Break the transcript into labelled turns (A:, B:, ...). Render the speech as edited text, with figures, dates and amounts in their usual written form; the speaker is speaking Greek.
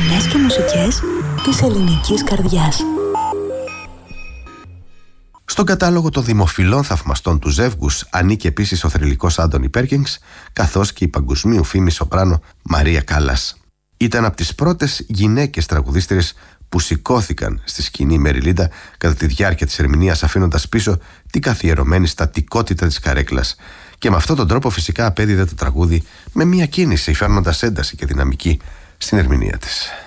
A: φωνές και μουσικές της ελληνικής καρδιάς.
B: Στον κατάλογο των δημοφιλών θαυμαστών του ζεύγους ανήκει επίσης ο θρυλικός Άντονι Πέρκινγκς, καθώς και η παγκοσμίου φήμη σοπράνο Μαρία Κάλλας. Ήταν από τις πρώτες γυναίκες τραγουδίστριες που σηκώθηκαν στη σκηνή Μεριλίντα κατά τη διάρκεια της ερμηνείας, αφήνοντας πίσω την καθιερωμένη στατικότητα της καρέκλας. Και με αυτόν τον τρόπο φυσικά απέδιδε το τραγούδι με μια κίνηση, φέρνοντας ένταση και δυναμική στην ερμηνεία της.